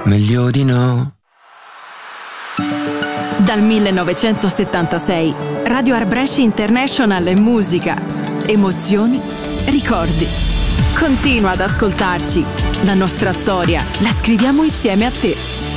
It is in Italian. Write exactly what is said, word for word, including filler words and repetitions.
meglio di no. Dal millenovecentosettantasei Radio Art Brescia International è musica, emozioni, ricordi. Continua ad ascoltarci. La nostra storia la scriviamo insieme a te.